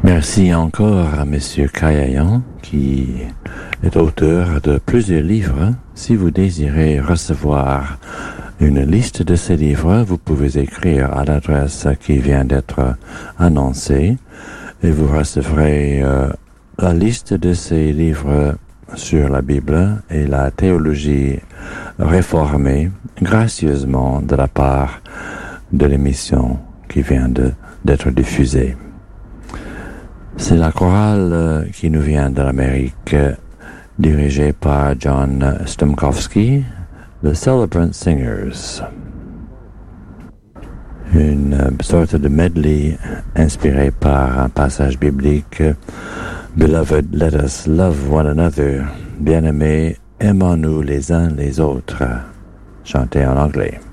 Merci encore à Monsieur Kayayan, qui est auteur de plusieurs livres. Si vous désirez recevoir une liste de ces livres, vous pouvez écrire à l'adresse qui vient d'être annoncée et vous recevrez la liste de ces livres sur la Bible et la théologie réformée gracieusement de la part de l'émission qui vient d'être diffusée. C'est la chorale qui nous vient de l'Amérique, dirigée par John Stumkowski, The Celebrant Singers. Une sorte de medley inspiré par un passage biblique. Beloved, let us love one another. Bien-aimés, aimons-nous les uns les autres. Chanté en anglais.